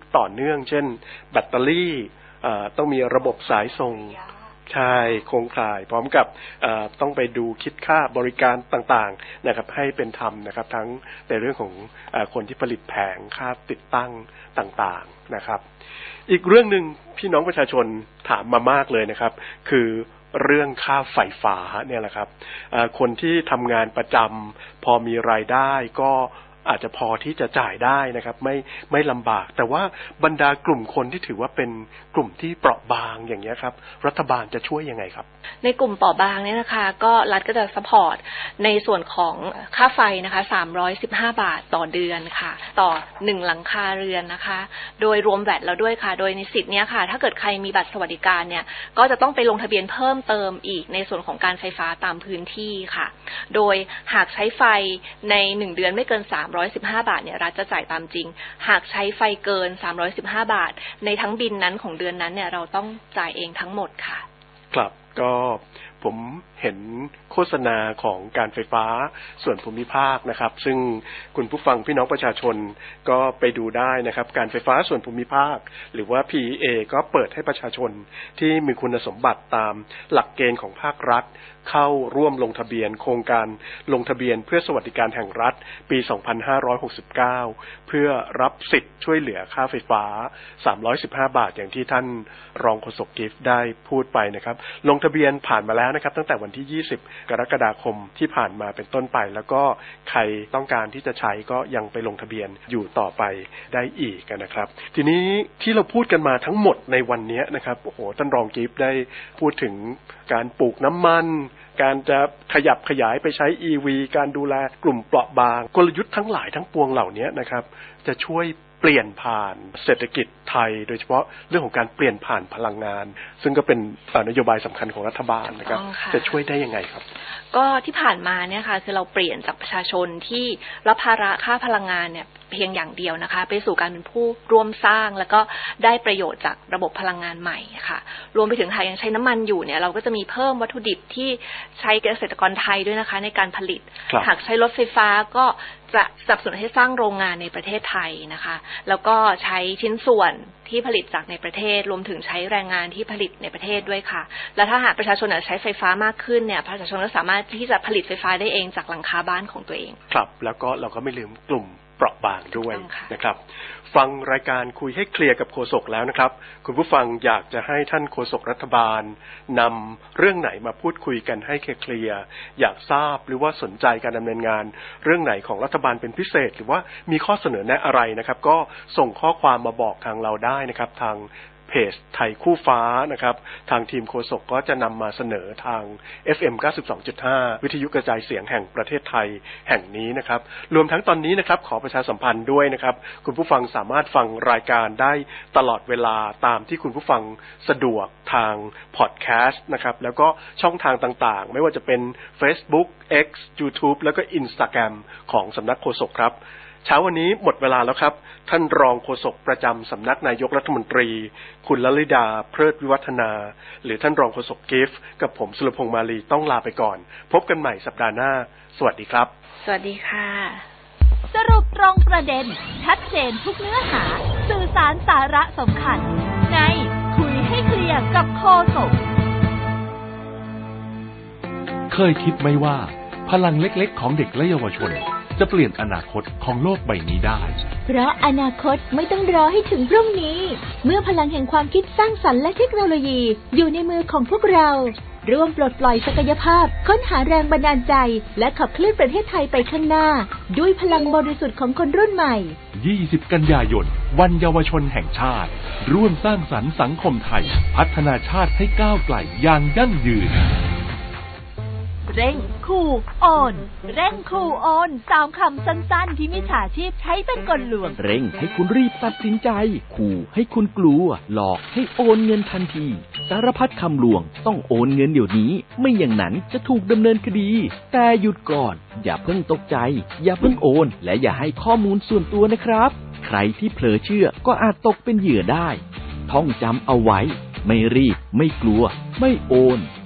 ต่อเนื่องเช่นแบตเตอรี่ต้องมีระบบสายส่งใช่โครงข่ายพร้อมกับต้องไปดูคิดค่าบริการต่างๆนะครับให้เป็นธรรมนะครับทั้งในเรื่องของคนที่ผลิตแผงค่าติดตั้งต่างๆนะครับอีกเรื่องนึงพี่น้องประชาชนถามมามากเลยนะครับคือเรื่องค่าไฟฟ้าเนี่ยแหละครับคนที่ทำงานประจำพอมีรายได้ก็อาจจะพอที่จะจ่ายได้นะครับไม่ลำบากแต่ว่าบรรดากลุ่มคนที่ถือว่าเป็นกลุ่มที่เปราะบางอย่างเงี้ยครับรัฐบาลจะช่วยยังไงครับในกลุ่มเปราะบางเนี่ยนะคะก็รัฐก็จะซัพพอร์ตในส่วนของค่าไฟนะคะ315 บาทต่อเดือนค่ะต่อ1หลังคาเรือนนะคะโดยรวมแวตแล้วด้วยค่ะโดยในสิทธิ์เนี้ยค่ะถ้าเกิดใครมีบัตรสวัสดิการเนี่ยก็จะต้องไปลงทะเบียนเพิ่มเติมอีกในส่วนของการไฟฟ้าตามพื้นที่ค่ะโดยหากใช้ไฟใน1เดือนไม่เกิน315 บาทเนี่ยรัฐจะจ่ายตามจริงหากใช้ไฟเกิน315 บาทในทั้งบิลนั้นของเดือนนั้นเนี่ยเราต้องจ่ายเองทั้งหมดค่ะครับก็ผมเห็นโฆษณาของการไฟฟ้าส่วนภูมิภาคนะครับซึ่งคุณผู้ฟังพี่น้องประชาชนก็ไปดูได้นะครับการไฟฟ้าส่วนภูมิภาคหรือว่า PEA ก็เปิดให้ประชาชนที่มีคุณสมบัติตามหลักเกณฑ์ของภาครัฐเข้าร่วมลงทะเบียนโครงการลงทะเบียนเพื่อสวัสดิการแห่งรัฐปี 2569 เพื่อรับสิทธิ์ช่วยเหลือค่าไฟฟ้า315 บาทอย่างที่ท่านรองโฆษกกิฟต์ได้พูดไปนะครับลงทะเบียนผ่านมาแล้วนะครับตั้งแต่วันที่ 20 กรกฎาคมที่ผ่านมาเป็นต้นไปแล้วก็ใครต้องการที่จะใช้ก็ยังไปลงทะเบียนอยู่ต่อไปได้อีกนะครับทีนี้ที่เราพูดกันมาทั้งหมดในวันนี้นะครับโอ้โหท่านรองกิฟต์ได้พูดถึงการปลูกน้ำมันการจะขยับขยายไปใช้ EV การดูแลกลุ่มเปราะบางกลยุทธ์ทั้งหลายทั้งปวงเหล่านี้นะครับจะช่วยเปลี่ยนผ่านเศรษฐกิจไทยโดยเฉพาะเรื่องของการเปลี่ยนผ่านพลังงานซึ่งก็เป็นนโยบายสำคัญของรัฐบาลนะครับจะช่วยได้ยังไงครับก็ที่ผ่านมาเนี่ยค่ะคือเราเปลี่ยนจากประชาชนที่รับภาระค่าพลังงานเนี่ยเพียงอย่างเดียวนะคะไปสู่การเป็นผู้ร่วมสร้างแล้วก็ได้ประโยชน์จากระบบพลังงานใหม่ค่ะรวมไปถึงหากยังใช้น้ำมันอยู่เนี่ยเราก็จะมีเพิ่มวัตถุดิบที่ใช้เกษตรกรไทยด้วยนะคะในการผลิตหากใช้รถไฟฟ้าก็จะสนับสนุนให้สร้างโรงงานในประเทศไทยนะคะแล้วก็ใช้ชิ้นส่วนที่ผลิตจากในประเทศรวมถึงใช้แรงงานที่ผลิตในประเทศด้วยค่ะและถ้าหากประชาชนใช้ไฟฟ้ามากขึ้นเนี่ยประชาชนก็สามารถที่จะผลิตไฟฟ้าได้เองจากหลังคาบ้านของตัวเองครับแล้วก็เราก็ไม่ลืมกลุ่มเปราะบางด้วยนะครับฟังรายการคุยให้เคลียร์กับโฆษกแล้วนะครับคุณผู้ฟังอยากจะให้ท่านโฆษกรัฐบาลนำเรื่องไหนมาพูดคุยกันให้เคลียร์อยากทราบหรือว่าสนใจการดำเนินงานเรื่องไหนของรัฐบาลเป็นพิเศษหรือว่ามีข้อเสนอแนะอะไรนะครับก็ส่งข้อความมาบอกทางเราได้นะครับทางเพจไทยคู่ฟ้านะครับทางทีมโฆษกก็จะนำมาเสนอทาง FM 92.5 วิทยุกระจายเสียงแห่งประเทศไทยแห่งนี้นะครับรวมทั้งตอนนี้นะครับขอประชาสัมพันธ์ด้วยนะครับคุณผู้ฟังสามารถฟังรายการได้ตลอดเวลาตามที่คุณผู้ฟังสะดวกทางพอดแคสต์นะครับแล้วก็ช่องทางต่างๆไม่ว่าจะเป็น Facebook X YouTube แล้วก็ Instagram ของสำนักโฆษกครับเช้าวันนี้หมดเวลาแล้วครับท่านรองโฆษกประจำสำนักนายกรัฐมนตรีคุณลลิดาเพลิดวิวัฒนาหรือท่านรองโฆษกกิฟต์กับผมสุรพงษ์มาลีต้องลาไปก่อนพบกันใหม่สัปดาห์หน้าสวัสดีครับสวัสดีค่ะสรุปตรงประเด็นชัดเจนทุกเนื้อหาสื่อสารสาระสำคัญในคุยให้เคลียร์กับโฆษกเคยคิดไหมว่าพลังเล็กๆของเด็กและเยาวชนจะเปลี่ยนอนาคตของโลกใบนี้ได้เพราะอนาคตไม่ต้องรอให้ถึงพรุ่งนี้เมื่อพลังแห่งความคิดสร้างสรรค์และเทคโนโลยีอยู่ในมือของพวกเราร่วมปลดปล่อยศักยภาพค้นหาแรงบันดาลใจและขับเคลื่อนประเทศไทยไปข้างหน้าด้วยพลังบริสุทธิ์ของคนรุ่นใหม่ 20 กันยายนวันเยาวชนแห่งชาติร่วมสร้างสรรค์สังคมไทยพัฒนาชาติให้ก้าวไกลอย่างยั่งยืนเร่งขู่โอนเร่งขู่โอน3คำสั้นๆที่มิจฉาชีพใช้เป็นกลลวงเร่งให้คุณรีบตัดสินใจขู่ให้คุณกลัวหลอกให้โอนเงินทันทีสารพัดคำลวงต้องโอนเงินเดี๋ยวนี้ไม่อย่างนั้นจะถูกดำเนินคดีแต่หยุดก่อนอย่าเพิ่งตกใจอย่าเพิ่งโอนและอย่าให้ข้อมูลส่วนตัวนะครับใครที่เผลอเชื่อก็อาจตกเป็นเหยื่อได้ท่องจำเอาไว้ไม่รีบไม่กลัวไม่โอน